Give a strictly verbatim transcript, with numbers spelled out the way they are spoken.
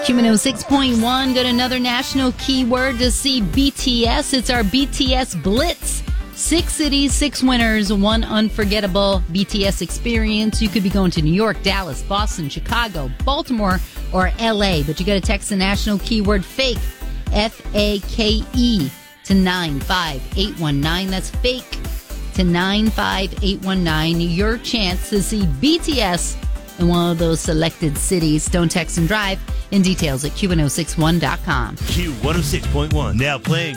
Q one oh six point one, got another national keyword to see B T S. It's our B T S Blitz. Six cities, six winners, one unforgettable B T S experience. You could be going to New York, Dallas, Boston, Chicago, Baltimore, or L A. But you got to text the national keyword FAKE, F A K E, to nine five eight one nine. That's FAKE to nine five eight one nine. Your chance to see B T S in one of those selected cities. Don't text and drive. In details at Q one oh six one dot com. Q one oh six point one, now playing